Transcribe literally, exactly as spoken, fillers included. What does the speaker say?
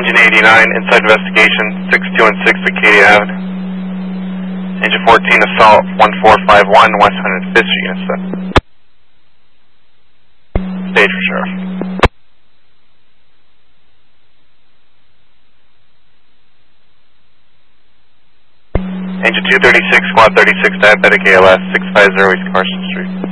Engine eighty-nine, inside investigation, six two one six Acadia Avenue. Engine fourteen, assault, one four five one, West one hundred fifth Street, unit seven. Stage for Sheriff. Engine two thirty-six, Squad thirty-six, diabetic A L S, six five zero East Carson Street.